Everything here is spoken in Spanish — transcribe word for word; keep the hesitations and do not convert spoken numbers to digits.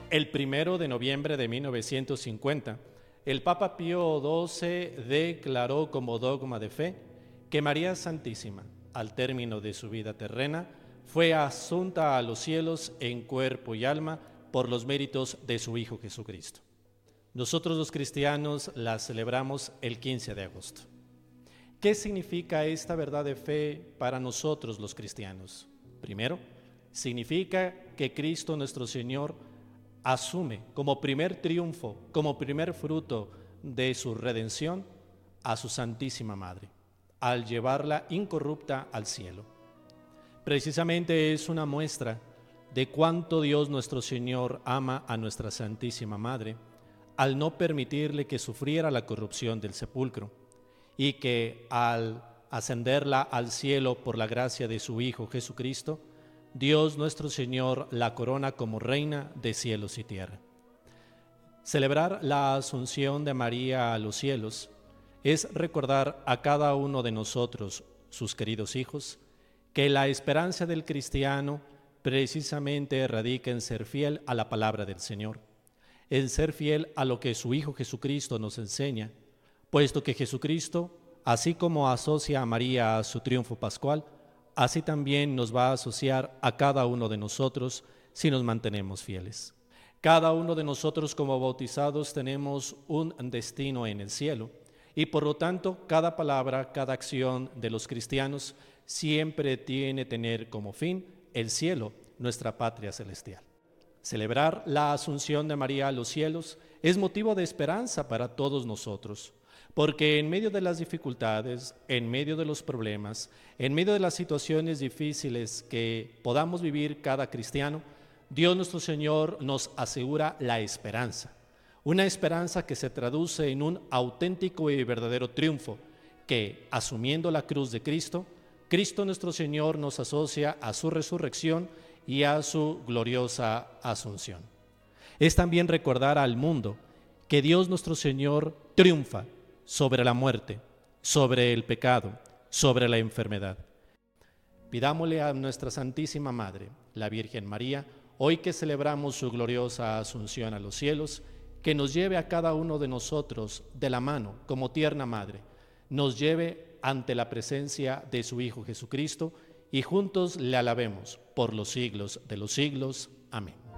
El primero de noviembre de mil novecientos cincuenta, el Papa Pío doce declaró como dogma de fe que María Santísima, al término de su vida terrena, fue asunta a los cielos en cuerpo y alma por los méritos de su Hijo Jesucristo. Nosotros los cristianos la celebramos el quince de agosto. ¿Qué significa esta verdad de fe para nosotros los cristianos? Primero, significa que Cristo nuestro Señor asume como primer triunfo, como primer fruto de su redención a su Santísima Madre, al llevarla incorrupta al cielo. Precisamente es una muestra de cuánto Dios nuestro Señor ama a nuestra Santísima Madre, al no permitirle que sufriera la corrupción del sepulcro, y que al ascenderla al cielo por la gracia de su Hijo Jesucristo, Dios nuestro Señor la corona como reina de cielos y tierra. Celebrar la asunción de María a los cielos es recordar a cada uno de nosotros, sus queridos hijos, que la esperanza del cristiano precisamente radica en ser fiel a la palabra del Señor, en ser fiel a lo que su Hijo Jesucristo nos enseña, puesto que Jesucristo, así como asocia a María a su triunfo pascual, así también nos va a asociar a cada uno de nosotros si nos mantenemos fieles. Cada uno de nosotros como bautizados tenemos un destino en el cielo y por lo tanto cada palabra, cada acción de los cristianos siempre tiene que tener como fin el cielo, nuestra patria celestial. Celebrar la asunción de María a los cielos es motivo de esperanza para todos nosotros, porque en medio de las dificultades, en medio de los problemas, en medio de las situaciones difíciles que podamos vivir cada cristiano, Dios nuestro Señor nos asegura la esperanza. Una esperanza que se traduce en un auténtico y verdadero triunfo, que, asumiendo la cruz de Cristo, Cristo nuestro Señor nos asocia a su resurrección y a su gloriosa asunción. Es también recordar al mundo que Dios nuestro Señor triunfa sobre la muerte, sobre el pecado, sobre la enfermedad. Pidámosle a nuestra Santísima Madre, la Virgen María, hoy que celebramos su gloriosa asunción a los cielos, que nos lleve a cada uno de nosotros de la mano, como tierna Madre, nos lleve ante la presencia de su Hijo Jesucristo y juntos le alabemos por los siglos de los siglos. Amén.